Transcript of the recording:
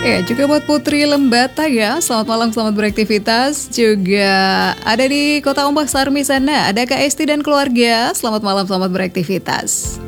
Ya, juga buat Putri Lembata ya. Selamat malam, selamat beraktivitas. Juga ada di Kota Ombak Sarmi sana. Ada Kak Esti dan keluarga. Selamat malam, selamat beraktivitas.